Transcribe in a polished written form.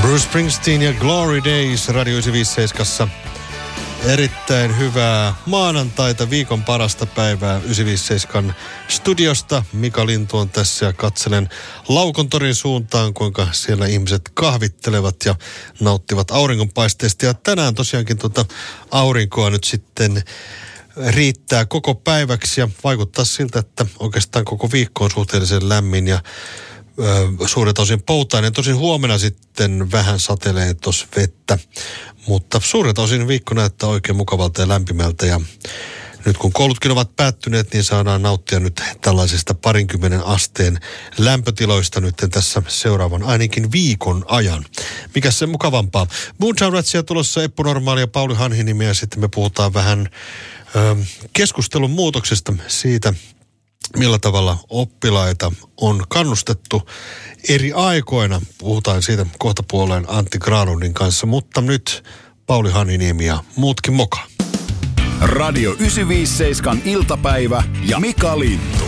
Bruce Springsteen ja Glory Days Radio 957. Erittäin hyvää maanantaita, viikon parasta päivää 957 studiosta. Mika Lintu on tässä ja katselen Laukontorin suuntaan, kuinka siellä ihmiset kahvittelevat ja nauttivat auringonpaisteesta. Ja tänään tosiaankin aurinkoa nyt sitten riittää koko päiväksi ja vaikuttaa siltä, että oikeastaan koko viikko on suhteellisen lämmin ja suurelta osin poutainen. Tosin huomenna sitten vähän satelee tuossa vettä, mutta suurelta osin viikko näyttää oikein mukavalta ja lämpimältä. Ja nyt kun koulutkin ovat päättyneet, niin saadaan nauttia nyt tällaisesta 20 asteen lämpötiloista nyt tässä seuraavan ainakin viikon ajan. Mikäs se mukavampaa? Moontown Ratsia tulossa, Eppu Normaali ja Pauli Hanhinimi, ja sitten me puhutaan vähän keskustelun muutoksesta siitä, millä tavalla oppilaita on kannustettu eri aikoina. Puhutaan siitä kohtapuoleen Antti Granlundin kanssa, mutta nyt Pauli Hanhiniemi ja muutkin moka. Radio 957 iltapäivä ja Mika Lintu.